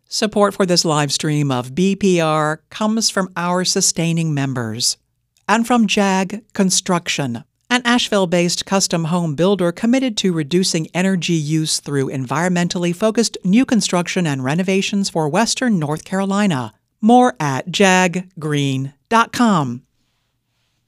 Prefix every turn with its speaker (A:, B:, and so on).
A: Support for this live stream of BPR comes from our sustaining members and from JAG Construction, an Asheville-based custom home builder committed to reducing energy use through environmentally focused new construction and renovations for Western North Carolina. More at jaggreen.com.